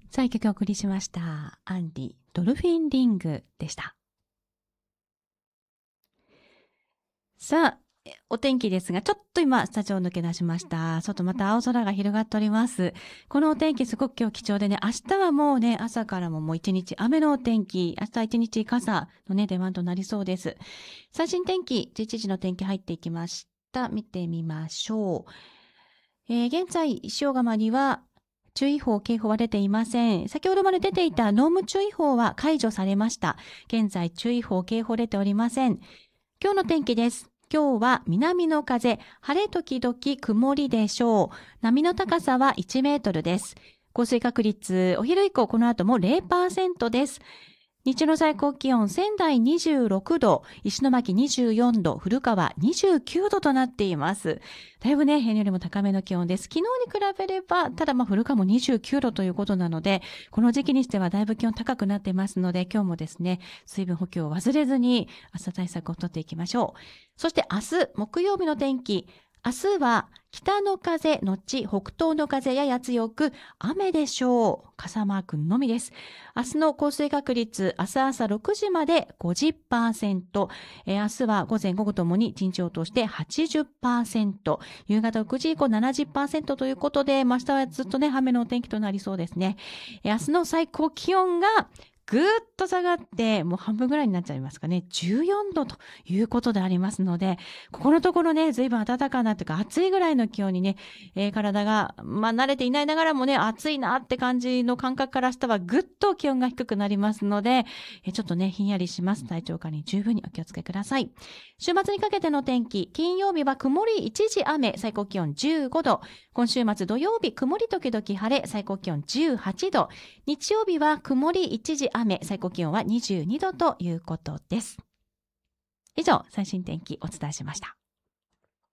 さあ、一曲お送りしました。アンディ、ドルフィンリングでした。さあ、お天気ですが、ちょっと今、スタジオを抜け出しました。外また青空が広がっております。このお天気すごく今日貴重でね、明日はもうね、朝からもう一日雨のお天気、明日一日傘のね、出番となりそうです。最新天気、11時の天気入っていきました。見てみましょう。現在、塩釜には、注意報、警報は出ていません。先ほどまで出ていた濃霧注意報は解除されました。現在、注意報、警報出ておりません。今日の天気です。今日は南の風、晴れ時々曇りでしょう。波の高さは1メートルです。降水確率、お昼以降この後も 0% です。日中の最高気温、仙台26度、石巻24度、古川29度となっています。だいぶね、平年よりも高めの気温です。昨日に比べれば、ただ古川も29度ということなので、この時期にしてはだいぶ気温高くなっていますので、今日もですね、水分補給を忘れずに暑さ対策をとっていきましょう。そして明日、木曜日の天気、明日は北の風のち北東の風やや強く雨でしょう。傘マークのみです。明日の降水確率、明日朝6時まで 50%、明日は午前午後ともに一日を通して 80%、夕方6時以降 70% ということで、明日はずっとね、雨のお天気となりそうですね。明日の最高気温がぐーっと下がって、もう半分ぐらいになっちゃいますかね。14度ということでありますので、ここのところね、随分暖かなというか暑いぐらいの気温にね、体が、慣れていないながらもね、暑いなって感じの感覚から明日はぐっと気温が低くなりますので、ちょっとね、ひんやりします。体調管理十分にお気をつけください。週末にかけての天気、金曜日は曇り一時雨、最高気温15度。今週末土曜日、曇り時々晴れ、最高気温18度。日曜日は曇り一時雨、最高気温は22度ということです。以上、最新天気お伝えしました。